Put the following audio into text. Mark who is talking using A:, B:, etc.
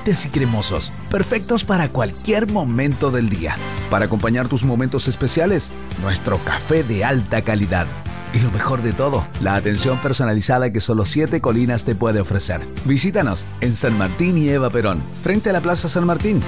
A: crujientes y cremosos, perfectos para cualquier momento del día. Para acompañar tus momentos especiales, nuestro café de alta calidad. Y lo mejor de todo, la atención personalizada que solo 7 Colinas te puede ofrecer. Visítanos en San Martín y Eva Perón, frente a la Plaza San Martín.